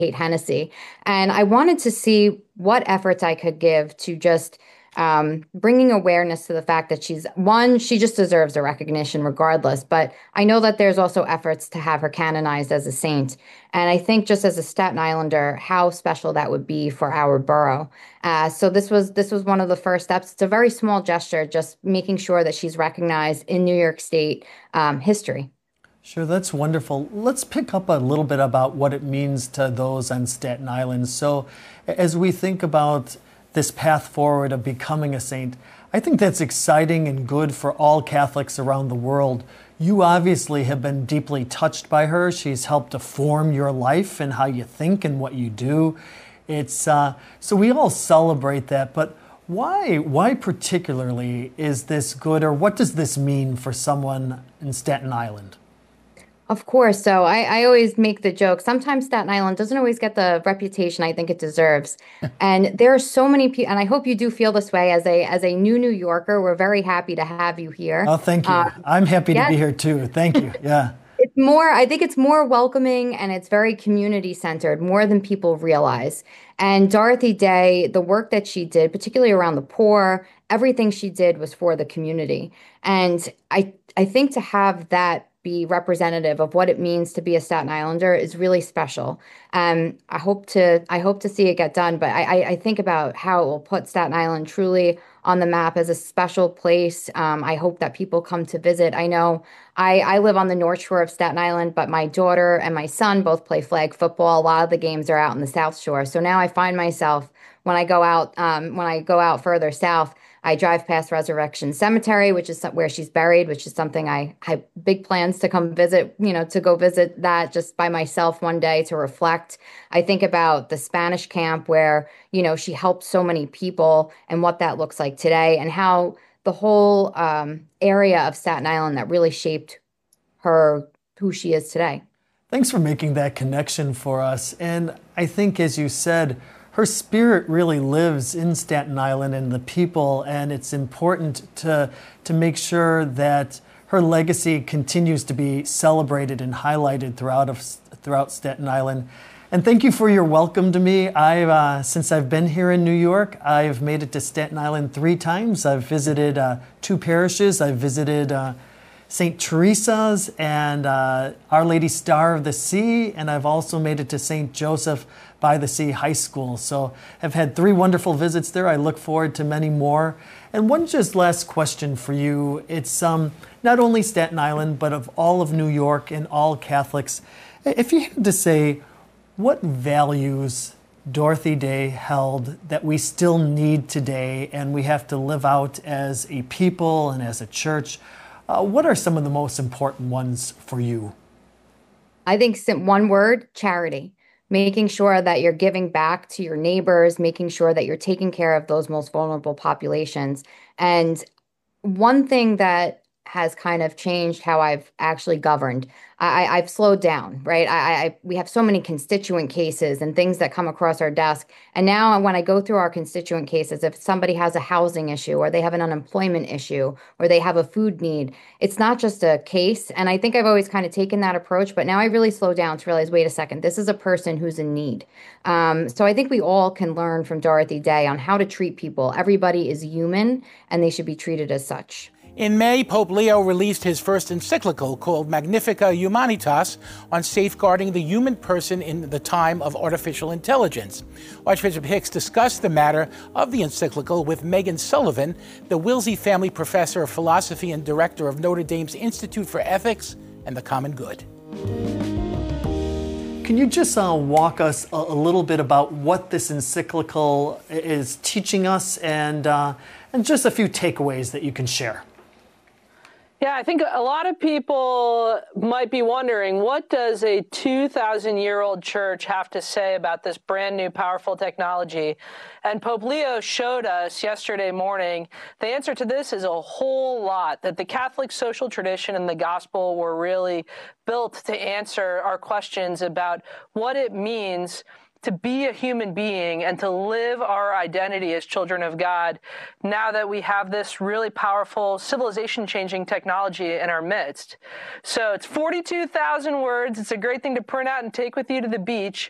Kate Hennessy. And I wanted to see what efforts I could give to just bringing awareness to the fact that she just deserves a recognition regardless. But I know that there's also efforts to have her canonized as a saint. And I think just as a Staten Islander, how special that would be for our borough. So this was one of the first steps. It's a very small gesture, just making sure that she's recognized in New York State history. Sure, that's wonderful. Let's pick up a little bit about what it means to those on Staten Island. So, as we think about this path forward of becoming a saint, I think that's exciting and good for all Catholics around the world. You obviously have been deeply touched by her. She's helped to form your life and how you think and what you do. So we all celebrate that, but why particularly is this good, or what does this mean for someone in Staten Island? Of course. So I always make the joke. Sometimes Staten Island doesn't always get the reputation I think it deserves. And there are so many people, and I hope you do feel this way as a new New Yorker. We're very happy to have you here. Oh, thank you. I'm happy to Yes, be here too. Thank you. Yeah. I think it's more welcoming and it's very community centered, more than people realize. And Dorothy Day, the work that she did, particularly around the poor, everything she did was for the community. And I think to have that be representative of what it means to be a Staten Islander is really special. I hope to see it get done, but I think about how it will put Staten Island truly on the map as a special place. I hope that people come to visit. I know I live on the North Shore of Staten Island, but my daughter and my son both play flag football. A lot of the games are out in the South Shore. So now I find myself when I go out further south, I drive past Resurrection Cemetery, which is where she's buried, which is something I have big plans to come visit, to go visit that just by myself one day to reflect. I think about the Spanish camp where, she helped so many people and what that looks like today, and how the whole area of Staten Island that really shaped her, who she is today. Thanks for making that connection for us. And I think, as you said, her spirit really lives in Staten Island and the people, and it's important to make sure that her legacy continues to be celebrated and highlighted throughout Staten Island. And thank you for your welcome to me. Since I've been here in New York, I've made it to Staten Island 3 times. I've visited 2 parishes. I've visited St. Teresa's and Our Lady Star of the Sea, and I've also made it to St. Joseph by the Sea High School. So I've had 3 wonderful visits there. I look forward to many more. And one just last question for you. It's not only Staten Island, but of all of New York and all Catholics. If you had to say, what values Dorothy Day held that we still need today and we have to live out as a people and as a church, what are some of the most important ones for you? I think one word, charity. Making sure that you're giving back to your neighbors, making sure that you're taking care of those most vulnerable populations. And one thing that has kind of changed how I've actually governed. I've slowed down, right? We have so many constituent cases and things that come across our desk. And now when I go through our constituent cases, if somebody has a housing issue or they have an unemployment issue or they have a food need, it's not just a case. And I think I've always kind of taken that approach, but now I really slow down to realize, wait a second, this is a person who's in need. So I think we all can learn from Dorothy Day on how to treat people. Everybody is human and they should be treated as such. In May, Pope Leo released his first encyclical called Magnificat Humanitas on safeguarding the human person in the time of artificial intelligence. Archbishop Hicks discussed the matter of the encyclical with Megan Sullivan, the Wilsey Family Professor of Philosophy and Director of Notre Dame's Institute for Ethics and the Common Good. Can you just walk us a little bit about what this encyclical is teaching us and just a few takeaways that you can share? Yeah, I think a lot of people might be wondering, what does a 2,000-year-old church have to say about this brand new powerful technology? And Pope Leo showed us yesterday morning the answer to this is a whole lot, that the Catholic social tradition and the gospel were really built to answer our questions about what it means to be a human being and to live our identity as children of God now that we have this really powerful civilization-changing technology in our midst. So it's 42,000 words. It's a great thing to print out and take with you to the beach.